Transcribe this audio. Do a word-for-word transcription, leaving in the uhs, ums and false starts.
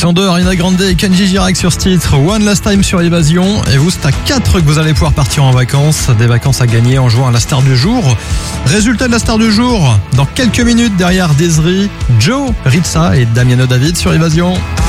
Sont deux, Ariana Grande et Kenji Girac sur ce titre, One Last Time sur Évasion. Et vous, c'est à quatre que vous allez pouvoir partir en vacances. Des vacances à gagner en jouant à la star du jour. Résultat de la star du jour, dans quelques minutes derrière Desiree, Joe, Ritza et Damiano David sur Évasion.